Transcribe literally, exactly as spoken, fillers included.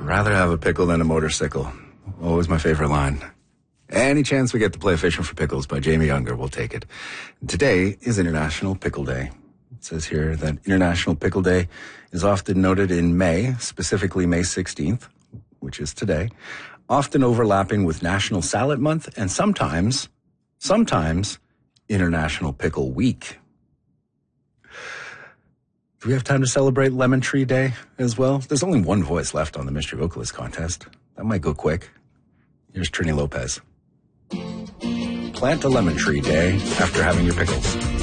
rather have a pickle than a motorcycle. Always my favorite line. Any chance we get to play Fishing for Pickles by Jamie Younger, we'll take it. Today is International Pickle Day. It says here that International Pickle Day is often noted in May, specifically May sixteenth, which is today, often overlapping with National Salad Month and sometimes, sometimes International Pickle Week. Do we have time to celebrate Lemon Tree Day as well? There's only one voice left on the Mystery Vocalist contest. That might go quick. Here's Trini Lopez. Plant a lemon tree day after having your pickles.